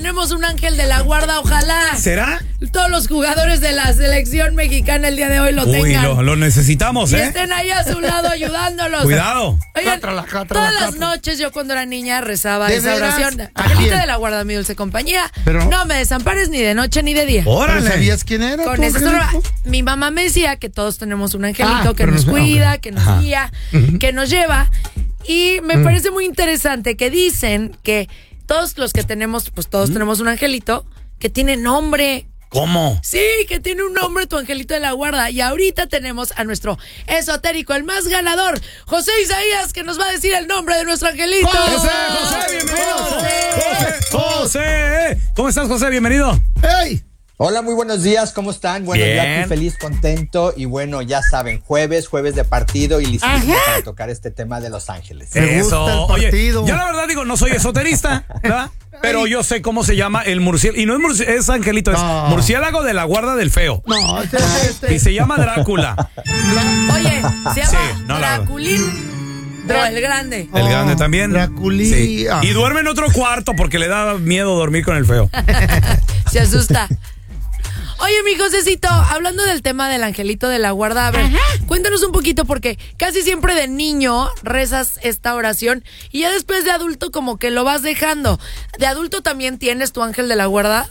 Tenemos un ángel de la guarda, ojalá. ¿Será? Todos los jugadores de la selección mexicana el día de hoy lo tengan. Lo necesitamos, y estén ahí a su lado ayudándolos. Cuidado. Oigan, todas las noches yo cuando era niña rezaba esa oración. Angelita de la guarda, mi dulce compañía. Pero, no me desampares ni de noche ni de día. Órale. ¿Sabías quién era? Con eso mi mamá me decía que todos tenemos un angelito que nos cuida, que nos guía, que nos lleva. Y me parece muy interesante que dicen que todos los que tenemos, pues todos tenemos un angelito que tiene nombre. ¿Cómo? Sí, que tiene un nombre tu angelito de la guarda. Y ahorita tenemos a nuestro esotérico, el más ganador, José Isaías, que nos va a decir el nombre de nuestro angelito. José, bienvenido. José. ¿Cómo estás, José? Bienvenido. ¡Hey! Hola, muy buenos días, ¿cómo están? Bueno, Bien. yo aquí feliz, contento y bueno, ya saben, jueves de partido y listísimo para tocar este tema de Los Ángeles. Me gusta el partido. Oye, yo la verdad digo, no soy esoterista, ¿verdad? Pero yo sé cómo se llama el murciélago. Y no es es angelito, es murciélago de la guarda del feo. No, Y se llama Drácula. Oye, se llama Sí, no, Draculín. O el grande. El grande también. Draculí. Sí. Y duerme en otro cuarto porque le da miedo dormir con el feo. Se asusta. Oye, mi Josecito, hablando del tema del angelito de la guarda, a ver, cuéntanos un poquito, porque casi siempre de niño rezas esta oración y ya después de adulto como que lo vas dejando. ¿De adulto también tienes tu ángel de la guarda?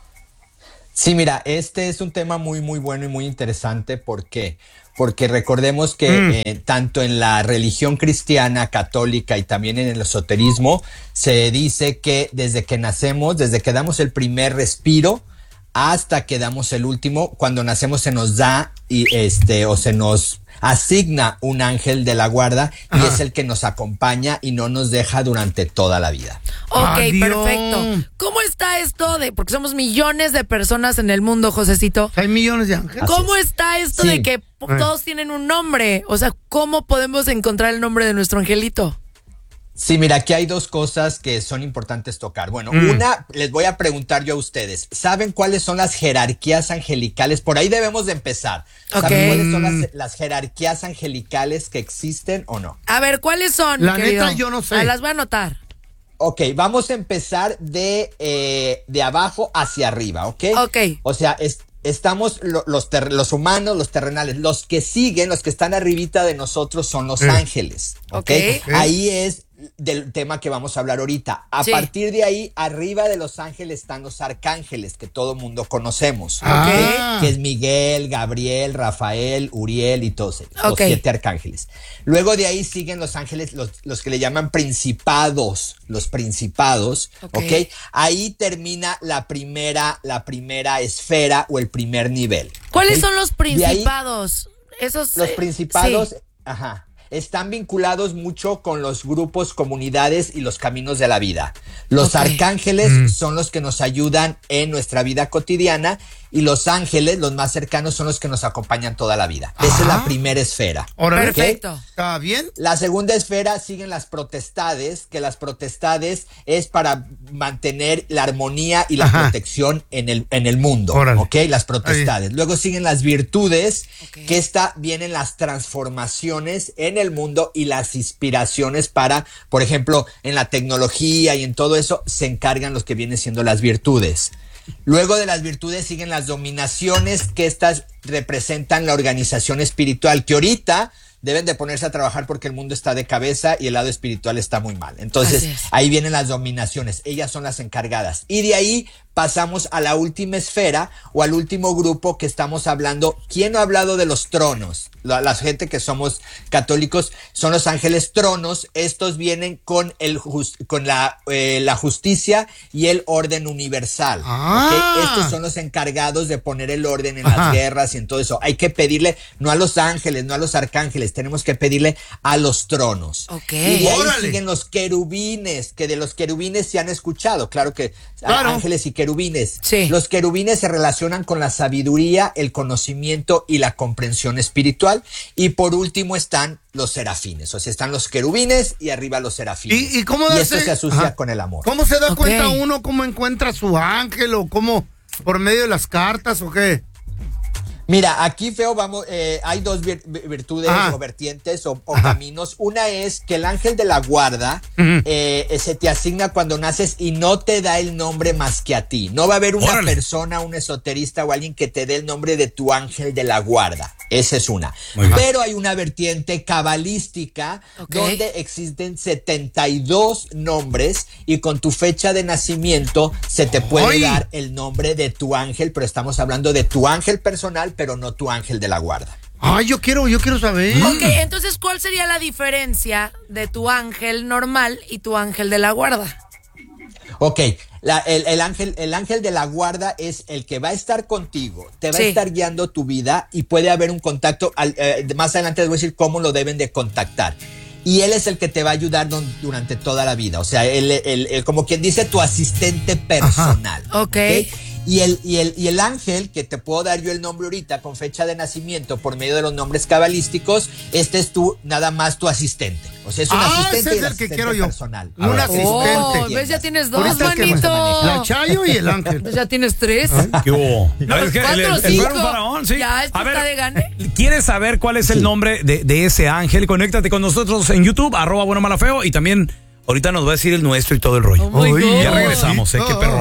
Sí, mira, este es un tema muy, muy bueno y muy interesante. ¿Por qué? Porque recordemos que tanto en la religión cristiana, católica y también en el esoterismo, se dice que desde que nacemos, desde que damos el primer respiro, hasta que damos el último, cuando nacemos se nos da o se nos asigna un ángel de la guarda y es el que nos acompaña y no nos deja durante toda la vida. Ok, Adiós. Perfecto. ¿Cómo está esto porque somos millones de personas en el mundo, Josecito? Hay millones de ángeles. ¿Cómo está esto de que todos tienen un nombre? O sea, ¿cómo podemos encontrar el nombre de nuestro angelito? Sí, mira, aquí hay dos cosas que son importantes tocar. Bueno, una, les voy a preguntar yo a ustedes. ¿Saben cuáles son las jerarquías angelicales? Por ahí debemos de empezar. ¿Saben cuáles son las jerarquías angelicales que existen o no? A ver, ¿cuáles son, La querido? neta, yo no sé. Las voy a anotar. Ok, vamos a empezar de abajo hacia arriba, ¿ok? Ok. O sea, estamos los humanos, los terrenales. Los que siguen, los que están arribita de nosotros son los ángeles, ¿ok? Ahí es del tema que vamos a hablar ahorita. A partir de ahí, arriba de los ángeles están los arcángeles que todo mundo conocemos, ¿ok? Que es Miguel, Gabriel, Rafael, Uriel y todos los 7 arcángeles. Luego de ahí siguen los ángeles, los que le llaman principados, los principados, ¿ok? Ahí termina la primera esfera o el primer nivel. ¿Cuáles son los principados? Los principados, están vinculados mucho con los grupos, comunidades y los caminos de la vida. Los arcángeles son los que nos ayudan en nuestra vida cotidiana y los ángeles, los más cercanos, son los que nos acompañan toda la vida. Esa es la primera esfera. Perfecto. ¿Está bien? La segunda esfera siguen las protestades, que las protestades es para mantener la armonía y la protección en el mundo. ¿Ok? Las protestades. Luego siguen las virtudes, que vienen las transformaciones en el mundo y las inspiraciones para, por ejemplo, en la tecnología y en todo eso, se encargan los que vienen siendo las virtudes. Luego de las virtudes siguen las dominaciones, que estas representan la organización espiritual, que ahorita deben de ponerse a trabajar porque el mundo está de cabeza y el lado espiritual está muy mal. Entonces, ahí vienen las dominaciones, ellas son las encargadas. Y de ahí pasamos a la última esfera o al último grupo que estamos hablando. ¿Quién no ha hablado de los tronos? La gente que somos católicos son los ángeles tronos. Estos vienen con la justicia y el orden universal. Estos son los encargados de poner el orden en las guerras y en todo eso. Hay que pedirle no a los ángeles, no a los arcángeles, tenemos que pedirle a los tronos. Y de ahí siguen los querubines, que de los querubines se han escuchado. Claro que ángeles y querubines. Los querubines se relacionan con la sabiduría, el conocimiento y la comprensión espiritual. Y por último están los serafines. O sea, están los querubines y arriba los serafines. ¿Y cómo esto se asocia con el amor. ¿Cómo se da cuenta uno cómo encuentra su ángel o cómo por medio de las cartas o qué? Mira, aquí, Feo, vamos, hay dos virtudes o vertientes o caminos. Una es que el ángel de la guarda se te asigna cuando naces y no te da el nombre más que a ti. No va a haber una persona, un esoterista o alguien que te dé el nombre de tu ángel de la guarda. Esa es una. Pero hay una vertiente cabalística donde existen 72 nombres y con tu fecha de nacimiento se te puede dar el nombre de tu ángel, pero estamos hablando de tu ángel personal, pero no tu ángel de la guarda. Ay, yo quiero saber. Ok, entonces, ¿cuál sería la diferencia de tu ángel normal y tu ángel de la guarda? Ok, el ángel de la guarda es el que va a estar contigo, te va a estar guiando tu vida y puede haber un contacto. Más adelante les voy a decir cómo lo deben de contactar. Y él es el que te va a ayudar durante toda la vida. O sea, él como quien dice, tu asistente personal. ¿Okay? Y el ángel, que te puedo dar yo el nombre ahorita con fecha de nacimiento por medio de los nombres cabalísticos, este es nada más tu asistente. O sea, es un asistente ese es y el que quiero yo. Personal. Un asistente. ¿Ves? Ya tienes dos, manito. La Chayo y el ángel. Ya tienes tres. ¿Qué hubo? No, es que cuatro, el cinco. faraón, sí. Ya, esto está de gane. ¿Quieres saber cuál es el nombre de ese ángel? Conéctate con nosotros en YouTube, @buenomalafeo, y también ahorita nos va a decir el nuestro y todo el rollo. Oh my God. Ya regresamos, qué perro.